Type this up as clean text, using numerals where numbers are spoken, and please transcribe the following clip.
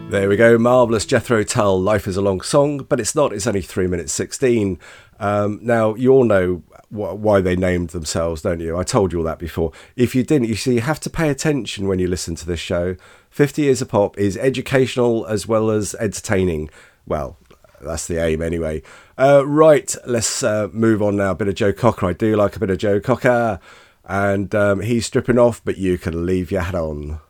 There we go, marvellous Jethro Tull, Life is a Long Song, but it's not, it's only 3 minutes 16. Now, you all know why they named themselves, don't you? I told you all that before. If you didn't, you see, you have to pay attention when you listen to this show. 50 Years of Pop is educational as well as entertaining. Well, that's the aim anyway. Right, let's move on now. A bit of Joe Cocker. I do like a bit of Joe Cocker. And he's stripping off, but you can leave your hat on.